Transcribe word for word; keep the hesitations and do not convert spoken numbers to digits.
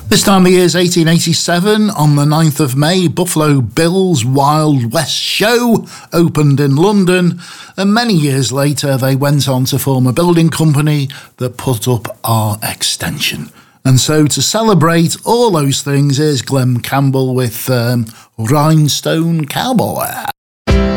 This time of year is eighteen eighty-seven. On the ninth of May, Buffalo Bill's Wild West Show opened in London, and many years later they went on to form a building company that put up our extension. And so to celebrate all those things, here's Glen Campbell with um, Rhinestone Cowboy.